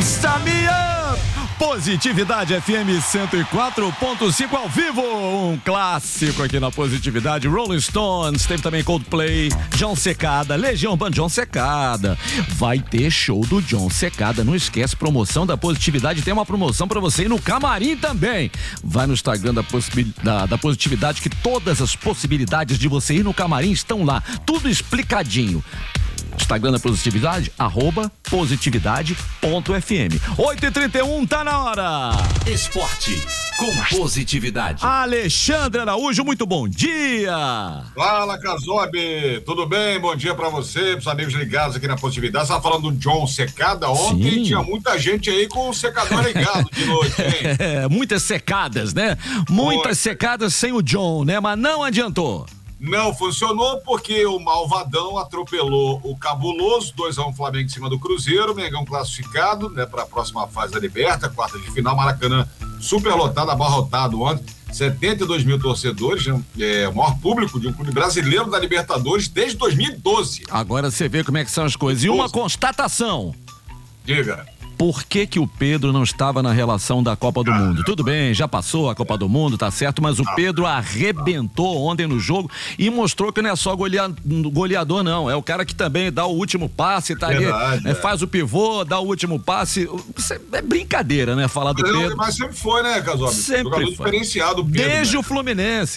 Samia! Positividade FM 104.5 ao vivo, um clássico aqui na Positividade. Rolling Stones, teve também Coldplay, John Secada, Legião Urbana, John Secada. Vai ter show do John Secada, não esquece, promoção da Positividade, tem uma promoção pra você ir no camarim também. Vai no Instagram da Positividade que todas as possibilidades de você ir no camarim estão lá, tudo explicadinho. Instagram da Positividade, @positividade.fm. 8h31, tá na hora. Esporte com Positividade. Alexandre Araújo, muito bom dia. Fala, Casobe, tudo bem? Bom dia pra você, pros amigos ligados aqui na Positividade. Você tá falando do John Secada ontem? Sim. Tinha muita gente aí com o secador ligado de noite, hein? Muitas secadas, né? Muitas secadas sem o John, né? Mas não adiantou. Não funcionou porque o Malvadão atropelou o Cabuloso, 2-1 Flamengo em cima do Cruzeiro, Mengão classificado, né, para a próxima fase da Liberta, quarta de final, Maracanã superlotado, abarrotado ontem, 72 mil torcedores, o maior público de um clube brasileiro da Libertadores desde 2012. Agora você vê como é que são as coisas. E uma constatação. Diga. Por que o Pedro não estava na relação da Copa do Mundo? Tudo bem, já passou a Copa do Mundo, tá certo, mas o Pedro arrebentou ontem no jogo e mostrou que não é só goleador, não. É o cara que também dá o último passe, tá ali, né, faz o pivô, dá o último passe. Isso é brincadeira, né, falar do Pedro. Mas sempre foi, né, Casobe? Sempre jogador foi. Diferenciado, o Pedro, desde né? o Fluminense,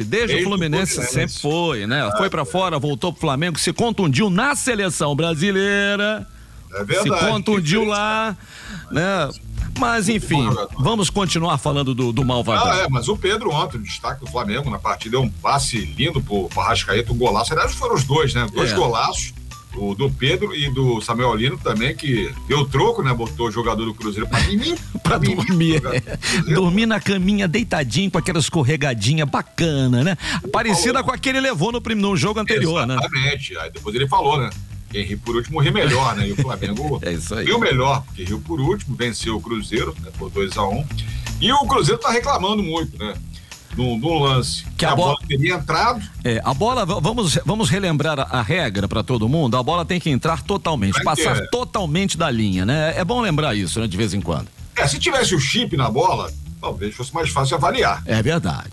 sempre foi, né? Foi pra fora, voltou pro Flamengo, se contundiu na seleção brasileira. É verdade. Se contundiu lá, né? Mas enfim, vamos continuar falando do Malvadão. Mas o Pedro ontem, o destaque do Flamengo na partida, deu um passe lindo pro Arrascaeta, um golaço. Aliás, foram os dois, né? Dois golaços, o do Pedro e do Samuel Lino também, que deu troco, né? Botou o jogador do Cruzeiro pra dormir. Dormir na caminha, deitadinho, com aquela escorregadinha bacana, né? Parecida com a que ele levou no jogo anterior, Exatamente. Né? Aí depois ele falou, né? Quem ri por último ri melhor, né? E o Flamengo riu melhor, porque riu por último, venceu o Cruzeiro, né, por 2-1. E o Cruzeiro tá reclamando muito, né? Num lance que a bola teria entrado. A bola, vamos relembrar a regra para todo mundo. A bola tem que entrar totalmente, passar totalmente da linha, né? É bom lembrar isso, né? De vez em quando. Se tivesse o chip na bola, talvez fosse mais fácil avaliar. É verdade.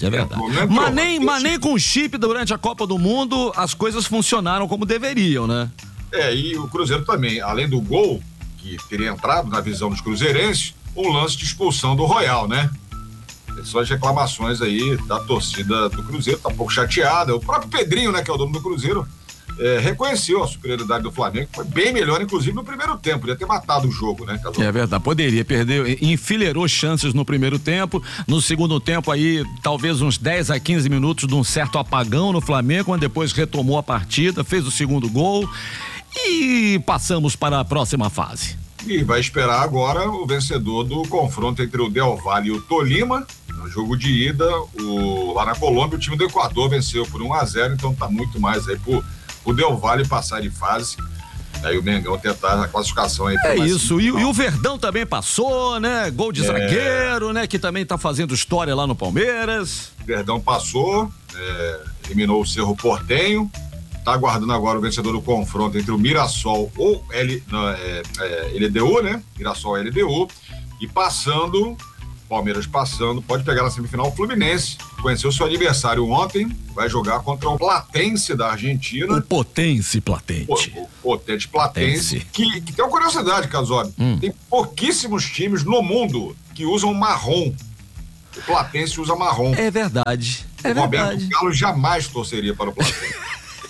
Mas nem com chip durante a Copa do Mundo as coisas funcionaram como deveriam, né? E o Cruzeiro também, além do gol que teria entrado na visão dos cruzeirenses, um lance de expulsão do Royal, né? São as reclamações aí da torcida do Cruzeiro, tá um pouco chateada. O próprio Pedrinho, né, que é o dono do Cruzeiro, reconheceu a superioridade do Flamengo, foi bem melhor, inclusive, no primeiro tempo, podia ter matado o jogo, né, Carlos? É verdade, poderia perder, enfileirou chances no primeiro tempo, no segundo tempo aí, talvez uns 10 a 15 minutos de um certo apagão no Flamengo, quando depois retomou a partida, fez o segundo gol e passamos para a próxima fase. E vai esperar agora o vencedor do confronto entre o Del Valle e o Tolima. No jogo de ida, lá na Colômbia, o time do Equador venceu por 1-0, então tá muito mais aí pro Del Valle passar de fase. Aí o Mengão tentar a classificação aí. Isso, e o Verdão também passou, né? Gol de zagueiro, né? Que também tá fazendo história lá no Palmeiras. O Verdão passou, eliminou o Cerro Porteño. Tá aguardando agora o vencedor do confronto entre o Mirassol ou LDU, né? Mirassol LDU. E Palmeiras passando, pode pegar na semifinal o Fluminense. Conheceu seu adversário ontem, vai jogar contra o Platense da Argentina. O Potense Platense. O Potente Platense. Que tem uma curiosidade, Casobe. Tem pouquíssimos times no mundo que usam marrom. O Platense usa marrom. É verdade. O Roberto Carlos jamais torceria para o Platense.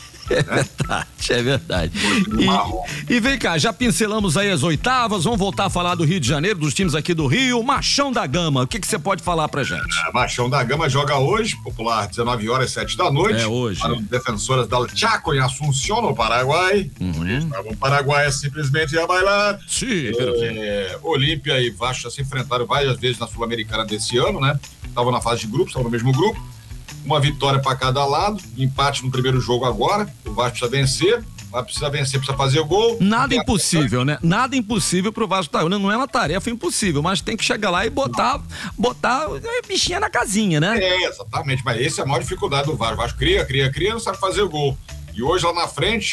É verdade. E vem cá, já pincelamos aí as oitavas, vamos voltar a falar do Rio de Janeiro, dos times aqui do Rio. Machão da Gama, o que você pode falar pra gente? Machão da Gama joga hoje, popular, 19 horas, 7 da noite. Hoje. Para os defensores del Chaco em Asunción, no Paraguai. O Paraguai é simplesmente a bailar. Sim, Olímpia e Vasco já se enfrentaram várias vezes na Sul-Americana desse ano, né? Estavam na fase de grupos, estavam no mesmo grupo. Uma vitória para cada lado, empate no primeiro jogo agora. O Vasco precisa vencer, precisa fazer o gol. Nada impossível, né? Nada impossível pro Vasco. Não é uma tarefa impossível, mas tem que chegar lá e botar a bichinha na casinha, né? Exatamente, mas essa é a maior dificuldade do Vasco. O Vasco cria, não sabe fazer o gol. E hoje lá na frente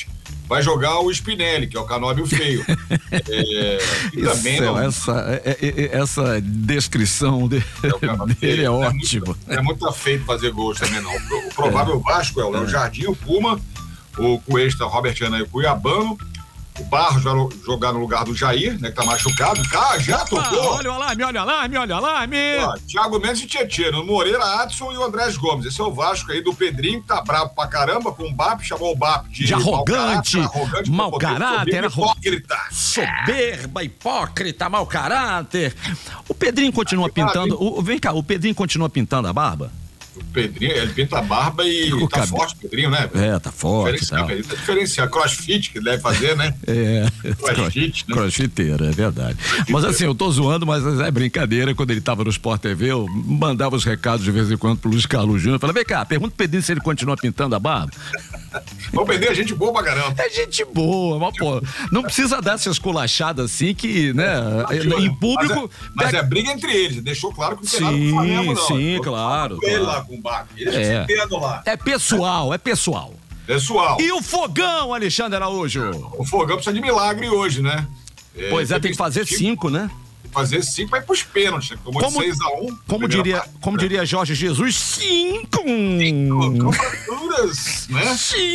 vai jogar o Spinelli, que é o Canóbio feio. E também não... Essa descrição dele é ótima. É muito feio fazer gols também, não. O provável Vasco é o Jardim, o Puma, o Cuesta, o Robert Ana e o Cuiabano. O Barros vai jogar no lugar do Jair, né, que tá machucado. Já tocou. Olha o alarme. Thiago Mendes e Tietê, no Moreira, Adson e o Andrés Gomes. Esse é o Vasco aí do Pedrinho, que tá bravo pra caramba com o Bap, chamou o Bap de arrogante, mau caráter, hipócrita. Soberba, hipócrita, mau caráter. O Pedrinho continua pintando. Vem cá, o Pedrinho continua pintando a barba? O Pedrinho, ele pinta a barba e tá forte o Pedrinho, né? Tá forte. Diferenciar, crossfit que deve fazer, né? Crossfit, né? Crossfiteiro, é verdade. Mas assim, eu tô zoando, mas é brincadeira. Quando ele tava no Sport TV, eu mandava os recados de vez em quando pro Luiz Carlos Júnior. Falei, vem cá, pergunta pro Pedrinho se ele continua pintando a barba. O Pedrinho é gente boa pra caramba. É gente boa, mas pô, não precisa dar essas colachadas assim que, né, em público... Mas é briga entre eles, deixou claro que não tem nada com o Flamengo, não. Sim, claro. Ele lá com o Bach, eles se entendam lá. É pessoal. Pessoal. E o Fogão, Alexandre Araújo? O Fogão precisa de milagre hoje, né? Pois tem que fazer 5, né? Fazer 5 vai pros pênaltis, tomou de 6-1. Como diria Jorge Jesus, 5! Cambaturas, né?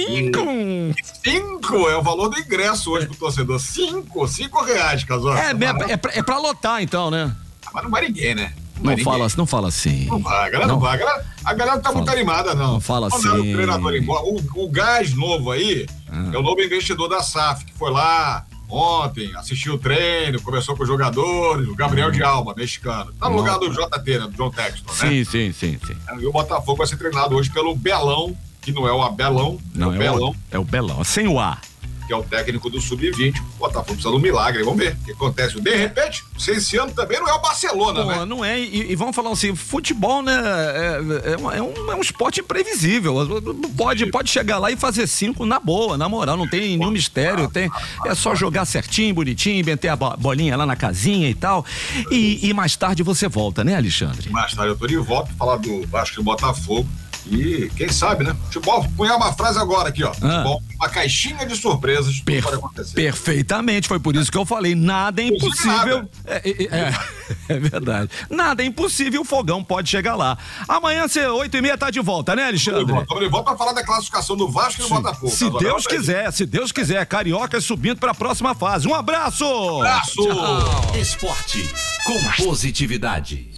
5 é o valor do ingresso hoje pro torcedor. 5 reais, Casório. É pra lotar, então, né? Mas não vai ninguém, né? Não fala assim. Não vai, a galera não vai. A galera não tá muito animada, não. Não fala assim. O treinador embora. O Gás novo aí é o novo investidor da SAF, que foi lá ontem, assistiu o treino, conversou com os jogadores, o Gabriel de Alba, mexicano. Tá no lugar do JT, né? Do John Texton, né? Sim. E o Botafogo vai ser treinado hoje pelo Belão, que não é o Abelão, é o Belão, sem o A. Que é o técnico do Sub-20. O Botafogo precisa de um milagre, vamos ver o que acontece. De repente, esse ano também não é o Barcelona, né? Não é, e vamos falar assim, futebol, né, é um esporte imprevisível. Pode chegar lá e fazer 5 na boa, na moral, não tem nenhum mistério, é só jogar certinho, bonitinho, meter a bolinha lá na casinha e tal, e mais tarde você volta, né, Alexandre? Mais tarde eu tô de volta pra falar do Vasco e Botafogo. E quem sabe, né? Futebol, punha uma frase agora aqui, ó. Futebol, uma caixinha de surpresas pode acontecer. Perfeitamente, foi por isso que eu falei, nada é impossível. É verdade. Nada é impossível, o Fogão pode chegar lá. Amanhã, 8h30, tá de volta, né, Alexandre? Estamos de volta pra falar da classificação do Vasco e do Botafogo. Se Deus quiser, Carioca subindo pra próxima fase. Um abraço! Esporte com positividade.